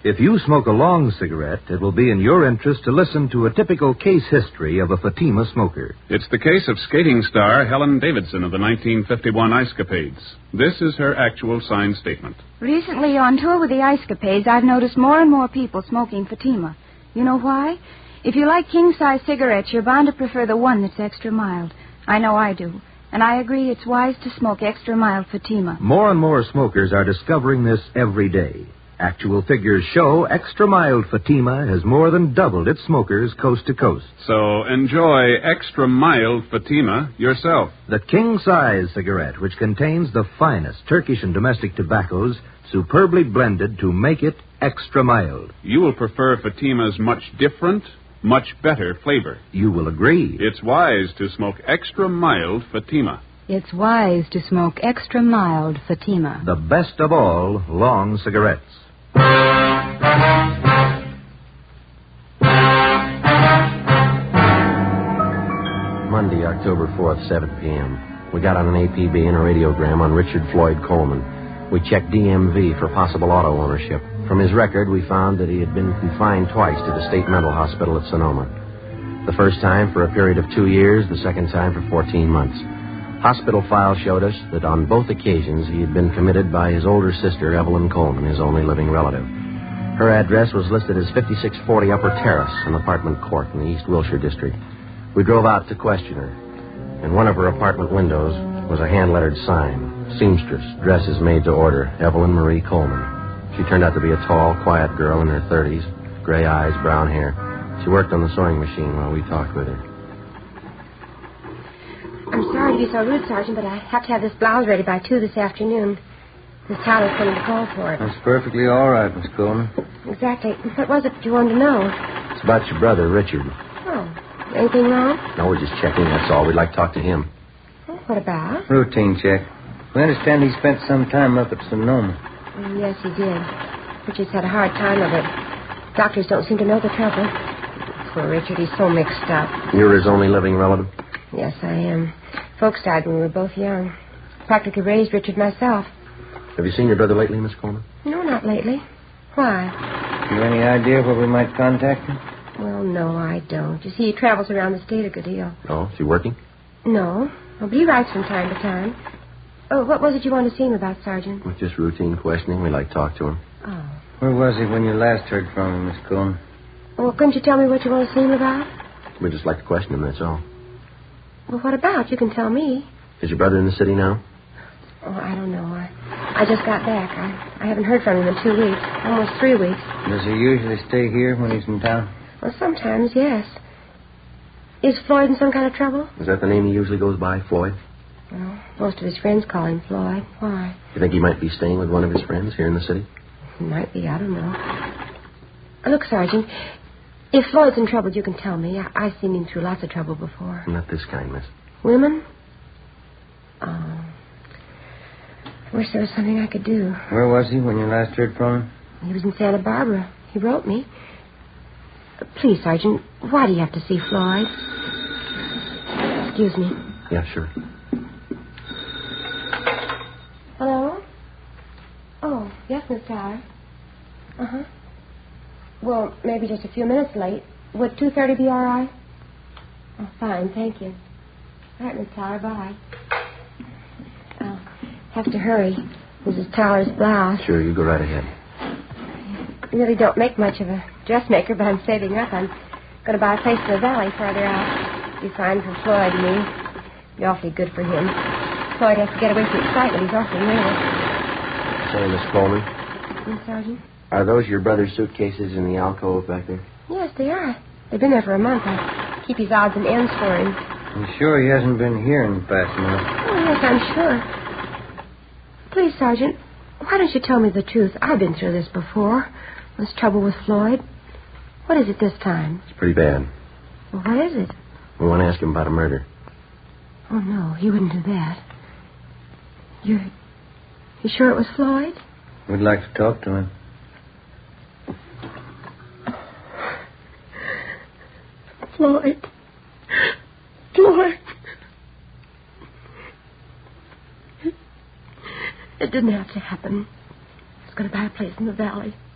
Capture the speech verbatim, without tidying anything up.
If you smoke a long cigarette, it will be in your interest to listen to a typical case history of a Fatima smoker. It's the case of skating star Helen Davidson of the nineteen fifty-one Ice Capades. This is her actual signed statement. Recently, on tour with the Ice Capades, I've noticed more and more people smoking Fatima. You know why? If you like king-size cigarettes, you're bound to prefer the one that's extra mild. I know I do. And I agree it's wise to smoke extra mild Fatima. More and more smokers are discovering this every day. Actual figures show extra mild Fatima has more than doubled its smokers coast to coast. So enjoy extra mild Fatima yourself. The king-size cigarette, which contains the finest Turkish and domestic tobaccos, superbly blended to make it extra mild. You will prefer Fatima's much different, much better flavor. You will agree. It's wise to smoke extra mild Fatima. It's wise to smoke extra mild Fatima. The best of all long cigarettes. Monday, October fourth, seven p.m. We got on an A P B and a radiogram on Richard Floyd Coleman. We checked D M V for possible auto ownership. From his record, we found that he had been confined twice to the state mental hospital at Sonoma. The first time for a period of two years, the second time for fourteen months. Hospital files showed us that on both occasions he had been committed by his older sister, Evelyn Coleman, his only living relative. Her address was listed as fifty-six forty Upper Terrace, an apartment court in the East Wilshire district. We drove out to question her. In one of her apartment windows was a hand-lettered sign, seamstress, dresses made to order, Evelyn Marie Coleman. She turned out to be a tall, quiet girl in her thirties, gray eyes, brown hair. She worked on the sewing machine while we talked with her. I'm sorry to be so rude, Sergeant, but I have to have this blouse ready by two this afternoon. Miss Tyler's coming to call for it. That's perfectly all right, Miss Coleman. Exactly. What was it you wanted to know? It's about your brother, Richard. Oh, anything wrong? No, we're just checking, that's all. We'd like to talk to him. Oh, what about? Routine check. We understand he spent some time up at Sonoma. Oh, yes, he did. Richard's had a hard time of it. Doctors don't seem to know the trouble. Poor Richard, he's so mixed up. You're his only living relative? Yes, I am. Folks died when we were both young. Practically raised Richard myself. Have you seen your brother lately, Miss Coleman? No, not lately. Why? You have any idea where we might contact him? Well, no, I don't. You see, he travels around the state a good deal. Oh, is he working? No. Well, but he writes from time to time. Oh, what was it you wanted to see him about, Sergeant? With just routine questioning. We'd like to talk to him. Oh. Where was he when you last heard from him, Miss Coleman? Well, couldn't you tell me what you want to see him about? We'd just like to question him, that's all. Well, what about? You can tell me. Is your brother in the city now? Oh, I don't know. I, I just got back. I, I haven't heard from him in two weeks. Almost three weeks. Does he usually stay here when he's in town? Well, sometimes, yes. Is Floyd in some kind of trouble? Is that the name he usually goes by, Floyd? Well, most of his friends call him Floyd. Why? You think he might be staying with one of his friends here in the city? He might be. I don't know. Look, Sergeant, if Floyd's in trouble, you can tell me. I, I've seen him through lots of trouble before. Not this kind, miss. Women? Oh. I wish there was something I could do. Where was he when you last heard from him? He was in Santa Barbara. He wrote me. Uh, please, Sergeant, why do you have to see Floyd? Excuse me. Yeah, sure. Hello? Oh, yes, Miss Tyler. Uh-huh. Well, maybe just a few minutes late. Would two thirty be all right? Oh, fine, thank you. All right, Miss Tyler, bye. I'll have to hurry. Missus Tyler's blouse. Sure, you go right ahead. I really don't make much of a dressmaker, but I'm saving up. I'm going to buy a place in the valley farther out. Be fine for Floyd and me. Be awfully good for him. Floyd has to get away from excitement. He's awfully nervous. Say, Miss Coleman. Yes, Sergeant? Are those your brother's suitcases in the alcove back there? Yes, they are. They've been there for a month. I keep his odds and ends for him. You sure he hasn't been here in the past month? Oh, yes, I'm sure. Please, Sergeant, why don't you tell me the truth? I've been through this before. This trouble with Floyd. What is it this time? It's pretty bad. Well, what is it? We want to ask him about a murder. Oh, no, he wouldn't do that. You're... You sure it was Floyd? We'd like to talk to him. Floyd. Floyd. It didn't have to happen. I was going to buy a place in the valley.